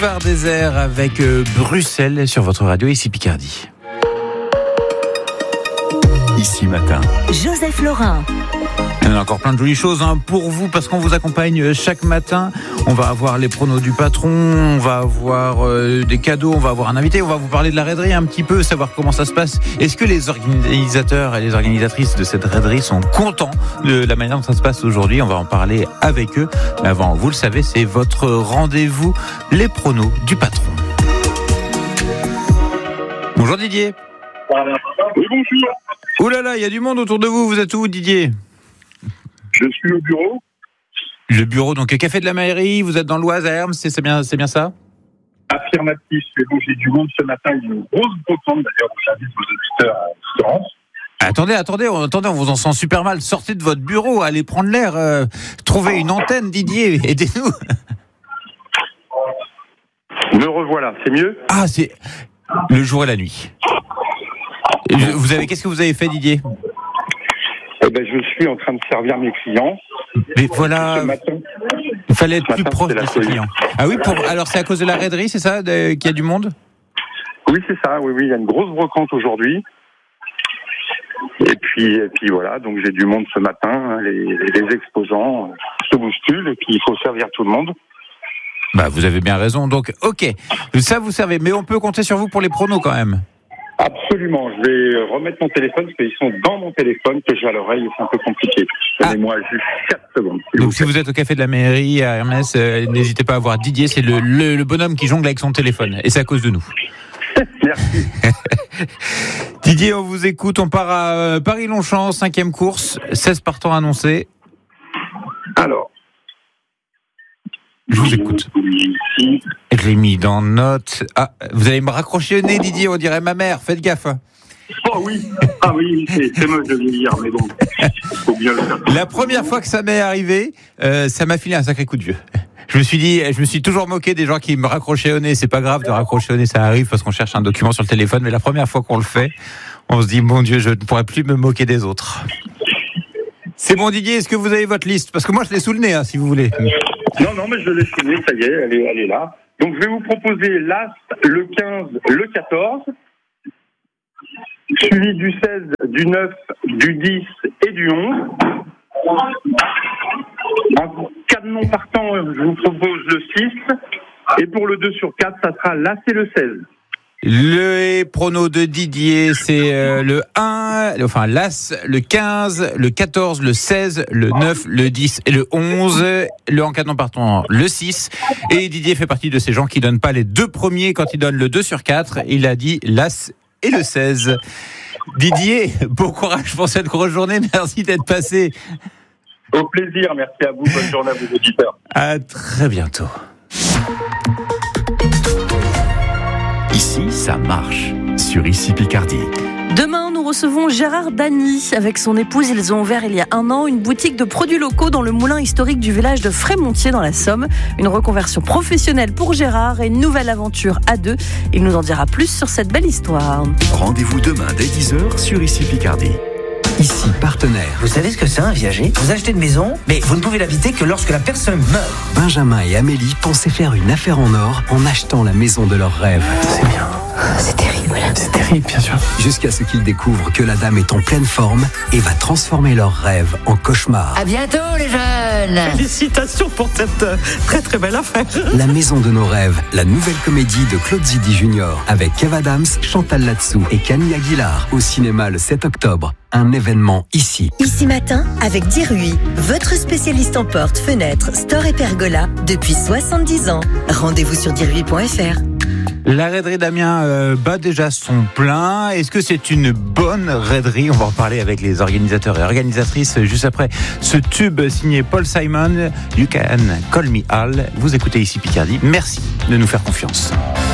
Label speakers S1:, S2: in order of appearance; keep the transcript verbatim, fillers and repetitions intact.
S1: Par désert avec euh, Bruxelles sur votre radio, ici Picardie.
S2: Ici matin.
S3: Joseph Laurin.
S1: On a encore plein de jolies choses hein, pour vous parce qu'on vous accompagne chaque matin. On va avoir les pronos du patron, on va avoir euh, des cadeaux, on va avoir un invité, on va vous parler de la raiderie un petit peu, savoir comment ça se passe. Est-ce que les organisateurs et les organisatrices de cette raiderie sont contents de la manière dont ça se passe aujourd'hui? On va en parler avec eux. Mais avant, vous le savez, c'est votre rendez-vous, les pronos du patron. Bonjour Didier.
S4: Oui, bonjour.
S1: Ouh là là, il y a du monde autour de vous. Vous êtes où Didier?
S4: Je suis au bureau.
S1: Le bureau, donc Café de la Mairie, vous êtes dans l'Oise à Hermes, c'est, c'est, bien, c'est bien ça?
S4: Affirmatif, c'est bon, j'ai du monde ce matin, il y a une grosse brocante d'ailleurs, donc j'invite vos auditeurs à l'assurance.
S1: Attendez, attendez, on, attendez, on vous en sent super mal. Sortez de votre bureau, allez prendre l'air, euh, trouvez une antenne, Didier, aidez-nous.
S4: Me revoilà, c'est mieux?
S1: Ah, c'est le jour et la nuit. Vous avez, qu'est-ce que vous avez fait, Didier?
S4: Eh ben, je suis en train de servir mes clients.
S1: Mais voilà,
S4: Ce matin,
S1: il fallait être
S4: ce
S1: plus
S4: matin,
S1: proche
S4: c'est
S1: de
S4: la
S1: ses
S4: folie.
S1: clients. Ah oui, pour, alors c'est à cause de la raiderie, c'est ça, de, qu'il y a du monde?
S4: Oui, c'est ça, oui, oui, il y a une grosse brocante aujourd'hui. Et puis, et puis voilà, donc j'ai du monde ce matin, les, les exposants se bousculent, et puis il faut servir tout le monde.
S1: Bah, vous avez bien raison, donc ok, ça vous servez, mais on peut compter sur vous pour les pronos quand même.
S4: Absolument, je vais remettre mon téléphone parce qu'ils sont dans mon téléphone que j'ai à l'oreille et c'est un peu compliqué. Donnez-moi ah. juste quatre secondes.
S1: Donc vous si vous êtes au Café de la Mairie à Hermès, euh, n'hésitez pas à voir Didier, c'est le, le, le bonhomme qui jongle avec son téléphone et c'est à cause de nous.
S4: Merci.
S1: Didier, on vous écoute, on part à euh, Paris-Longchamp, cinquième course, seize partants annoncés.
S4: Alors.
S1: Je vous écoute. Je l'ai mis dans notes. Ah, vous allez me raccrocher au nez, Didier, on dirait ma mère. Faites gaffe.
S4: Oh oui, ah oui, c'est, c'est moche de vieillir, mais bon, faut bien le faire.
S1: La première fois que ça m'est arrivé, euh, ça m'a filé un sacré coup de vieux. Je me suis dit, je me suis toujours moqué des gens qui me raccrochaient au nez. C'est pas grave de raccrocher au nez, ça arrive parce qu'on cherche un document sur le téléphone. Mais la première fois qu'on le fait, on se dit, mon Dieu, je ne pourrais plus me moquer des autres. C'est bon, Didier, est-ce que vous avez votre liste? Parce que moi, je l'ai sous le nez, hein, si vous voulez.
S4: Non, non, mais je l'ai souligné, ça y est, elle est, elle est là. Donc, je vais vous proposer l'As, le quinze, le quatorze, suivi du seize, du neuf, du dix et du onze. En cas de non partant, je vous propose le six. Et pour le deux sur quatre, ça sera l'As et le seize.
S1: Le prono de Didier, c'est euh, le un, enfin l'As, le quinze, le quatorze, le seize, le neuf, le dix et le onze. Le en cas de non partant, le six. Et Didier fait partie de ces gens qui donnent pas les deux premiers quand il donne le deux sur quatre. Il a dit l'As et le seize. Didier, bon courage pour cette grosse journée. Merci d'être passé.
S4: Au plaisir, merci à vous. Bonne journée à vos auditeurs.
S1: À très bientôt.
S2: Ici, ça marche. Sur Ici Picardie.
S3: Demain, nous recevons Gérard Dany. Avec son épouse, ils ont ouvert il y a un an une boutique de produits locaux dans le moulin historique du village de Frémontier dans la Somme. Une reconversion professionnelle pour Gérard et une nouvelle aventure à deux. Il nous en dira plus sur cette belle histoire.
S2: Rendez-vous demain dès dix heures sur Ici Picardie. Ici, partenaire.
S5: Vous savez ce que c'est un viager? Vous achetez une maison, mais vous ne pouvez l'habiter que lorsque la personne meurt.
S6: Benjamin et Amélie pensaient faire une affaire en or en achetant la maison de leurs rêves.
S5: C'est bien. C'est terrible.
S6: C'est terrible, bien sûr. Jusqu'à ce qu'ils découvrent que la dame est en pleine forme et va transformer leurs rêves en cauchemar.
S5: À bientôt, les jeunes.
S7: Félicitations pour cette très très belle affaire.
S6: La maison de nos rêves, la nouvelle comédie de Claude Zidi Junior avec Kev Adams, Chantal Latsou et Camille Aguilar au cinéma le sept octobre. Un événement ici.
S8: Ici matin avec Dirui, votre spécialiste en portes, fenêtres, stores et pergolas depuis soixante-dix ans. Rendez-vous sur dirui point f r.
S1: La raiderie d'Amiens euh, bat déjà son plein. Est-ce que c'est une bonne raiderie? On va en parler avec les organisateurs et organisatrices juste après ce tube signé Paul Simon, You Can Call Me Al. Vous écoutez Ici Picardie. Merci de nous faire confiance.